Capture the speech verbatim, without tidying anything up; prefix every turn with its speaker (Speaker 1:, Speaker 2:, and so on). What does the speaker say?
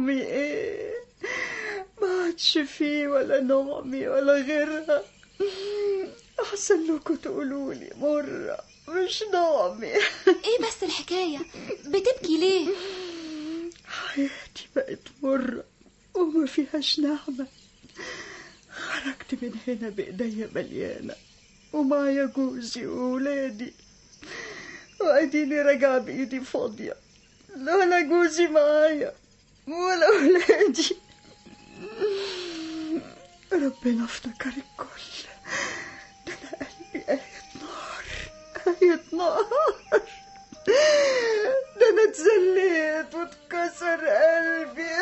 Speaker 1: نعمي ايه؟ ما عادش فيه ولا نعمي ولا غيرها. احسن لكم تقولولي مرة مش نعمي.
Speaker 2: ايه بس الحكاية؟ بتبكي ليه؟
Speaker 1: حياتي بقت مرة وما فيهاش نعمة. خرجت من هنا بإيديا مليانة ومعايا جوزي وولادي، وأديني راجعة بإيدي فاضية، لا ولا جوزي معايا ولا ولادي. ربنا افتكر الكل. ده أنا قلبي آية نار، آية نار.